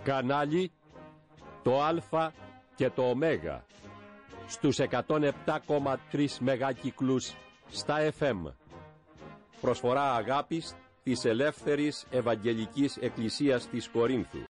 Κανάλι το Α και το Ω στους 107,3 μεγάκυκλους στα FM. Προσφορά αγάπης της Ελεύθερης Ευαγγελικής Εκκλησίας της Κορίνθου.